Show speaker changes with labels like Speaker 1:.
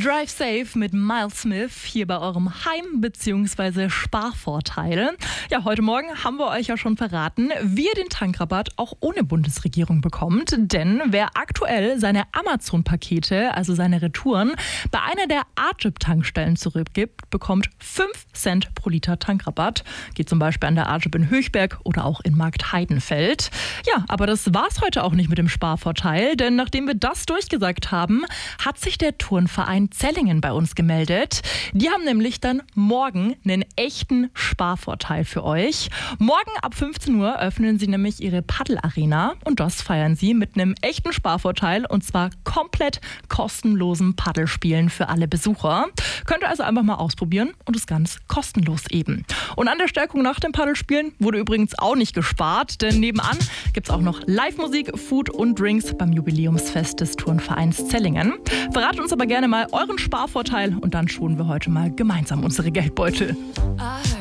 Speaker 1: Drive Safe mit Miles Smith hier bei eurem Heim- bzw. Sparvorteil. Ja, heute Morgen haben wir euch ja schon verraten, wie ihr den Tankrabatt auch ohne Bundesregierung bekommt. Denn wer aktuell seine Amazon-Pakete, also seine Retouren, bei einer der Agip-Tankstellen zurückgibt, bekommt 5 Cent pro Liter Tankrabatt. Geht zum Beispiel an der Agip in Höchberg oder auch in Marktheidenfeld. Ja, aber das war's heute auch nicht mit dem Sparvorteil, denn nachdem wir das durchgesagt haben, hat sich der Turnverein Zellingen bei uns gemeldet. Die haben nämlich dann morgen einen echten Sparvorteil für euch. Morgen ab 15 Uhr öffnen sie nämlich ihre Paddelarena und das feiern sie mit einem echten Sparvorteil und zwar komplett kostenlosen Paddelspielen für alle Besucher. Könnt ihr also einfach mal ausprobieren und ist ganz kostenlos eben. Und an der Stärkung nach dem Paddelspielen wurde übrigens auch nicht gespart, denn nebenan gibt es auch noch Live-Musik, Food und Drinks beim Jubiläumsfest des Turnvereins Zellingen. Verratet uns aber gerne mal euren Sparvorteil und dann schonen wir heute mal gemeinsam unsere Geldbeutel.